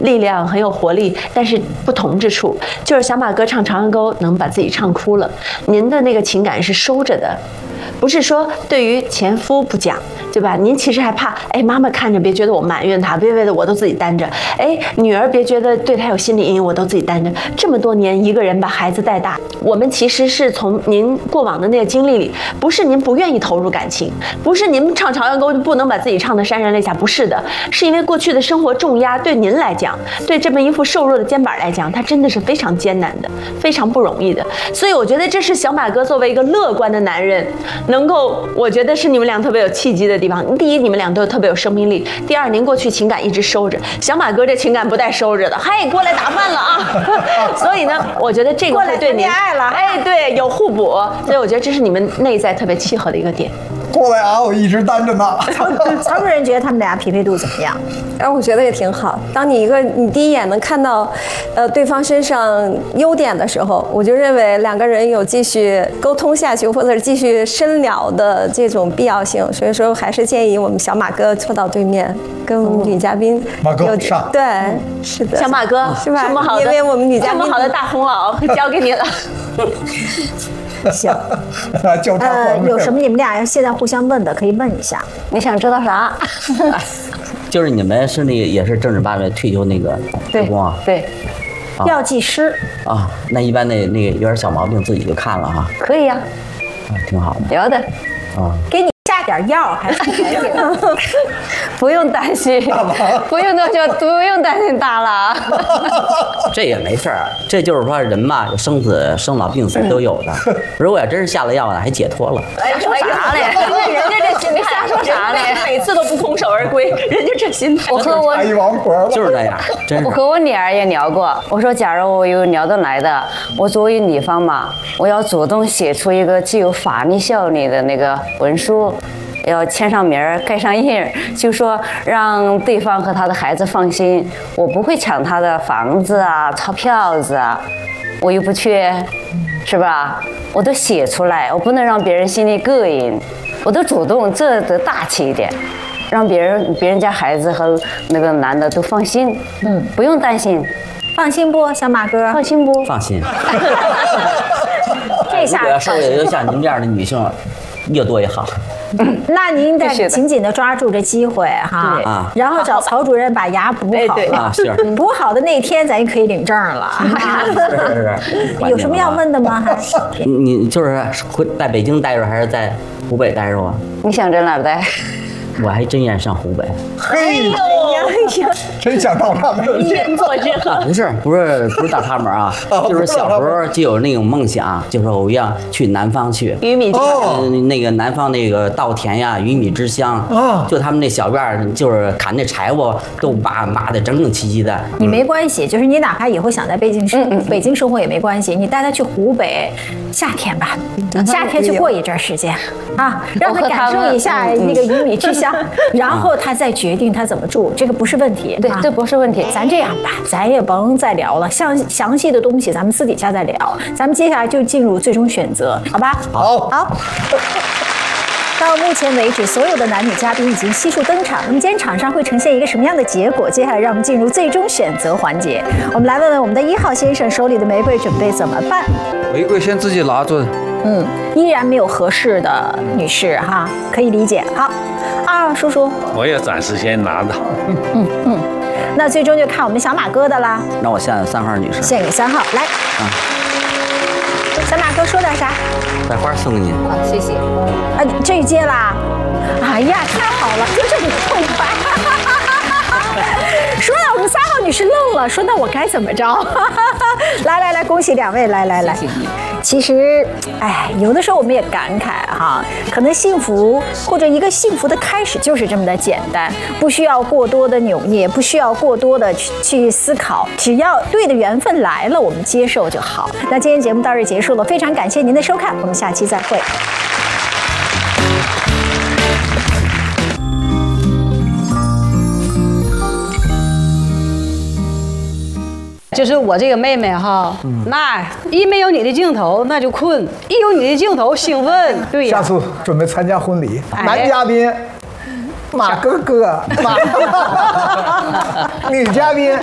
力量，很有活力。但是不同之处就是小马哥唱《长安沟》能把自己唱哭了，您的那个情感是收着的。不是说对于前夫不讲，对吧？您其实还怕，哎，妈妈看着别觉得我埋怨她，别觉得我都自己担着，哎，女儿别觉得对她有心理阴影，我都自己担着。这么多年一个人把孩子带大，我们其实是从您过往的那个经历里，不是您不愿意投入感情，不是您唱《长安沟》就不能把自己唱得潸然泪下，不是的，是因为过去的生活重压对您来讲，对这么一副瘦弱的肩膀来讲，它真的是非常艰难的，非常不容易的。所以我觉得这是小马哥作为一个乐观的男人。能够，我觉得是你们俩特别有契机的地方。第一，你们俩都特别有生命力；第二，您过去情感一直收着，小马哥这情感不带收着的，嘿，过来打饭了啊！所以呢，我觉得这个会对您，哎，对，有互补，所以我觉得这是你们内在特别契合的一个点。 过来啊，我一直担着呢。 曹主任觉得他们俩匹配度怎么样？ 我觉得也挺好。当你第一眼能看到，对方身上优点的时候，我就认为两个人有继续沟通下去，或者是继续深聊的这种必要性。所以说，还是建议我们小马哥坐到对面，跟我们女嘉宾马哥上。 对，是的， 小马哥是吧？ 这么好的， 因为我们女嘉宾这么好的大红袄交给你了。 行，有什么你们俩现在互相问的，可以问一下。 你想知道啥？ 就是你们是那个也是正儿八经退休那个职工啊？ 对， 药剂师啊，那一般那个有点小毛病自己就看了哈。 可以呀， 挺好的。 有的， 啊， 给你下点药还是不用担心，不用担心大了。 这也没事儿，这就是说人嘛，生老病死都有的。如果要真是下了药呢，还解脱了。 哎，说啥嘞？人家这心态，瞎说啥嘞？每次都不空手而归，人家这心态。 我和我就是那样，真是。 我和我女儿也聊过，我说假如我有聊得来的，我作为女方嘛，我要主动写出一个具有法律效力的那个文书。要签上名儿，盖上印儿，就说让对方和他的孩子放心，我不会抢他的房子啊、钞票子啊，我又不缺，是吧？我都写出来，我不能让别人心里膈应，我都主动，这得大气一点，让别人家孩子和那个男的都放心，不用担心， 放心不，小马哥？ 放心不？ 放心。 这下如果要是有像您这样的女性，越多越好。 那您得紧紧地抓住这机会哈，然后找曹主任把牙补好了。补好的那天，咱就可以领证了。 是。 有什么要问的吗？ 你就是会在北京待着，还是在湖北待着啊？ 你想在哪待？ 我还真愿上湖北。 嘿呦，真想当他们。 天作之合。 不是大他们啊，就是小时候就有那种梦想，就是我要去南方去鱼米之乡， 那个南方那个稻田呀，鱼米之乡。就他们那小院，就是砍那柴火都码得整整齐齐的。 你没关系，就是你哪怕以后想在北京生活也没关系，你带他去湖北，夏天吧，夏天去过一阵时间啊，让他感受一下那个鱼米之乡。然后他再决定他怎么住，这个不是问题。 对，这不是问题。 咱这样吧，咱也甭再聊了，详细的东西咱们私底下再聊。咱们接下来就进入最终选择，好吧？ 好。 到目前为止，所有的男女嘉宾已经悉数登场。那么今天场上会呈现一个什么样的结果？接下来让我们进入最终选择环节。我们来问问我们的1号先生手里的玫瑰准备怎么办？ 玫瑰先自己拿着。 依然没有合适的女士哈，可以理解。好，2号叔叔， 我也暂时先拿着。 那最终就看我们小马哥的啦。 那我献3号女士。 献给3号，来。小马哥说点啥？ 把花送给您。 好，谢谢。 这一届啦。哎呀，太好了，就这么痛快。说到我们3号女士愣了，说那我该怎么着？来，恭喜2位，来。 谢谢你。 其实，有的时候我们也感慨哈，可能幸福或者一个幸福的开始就是这么的简单，不需要过多的扭捏，不需要过多的去思考，只要对的缘分来了，我们接受就好。那今天节目到这结束了，非常感谢您的收看，我们下期再会。 就是我这个妹妹哈，那一没有你的镜头那就困，一有你的镜头兴奋。对呀， 下次准备参加婚礼，男嘉宾马哥哥，女嘉宾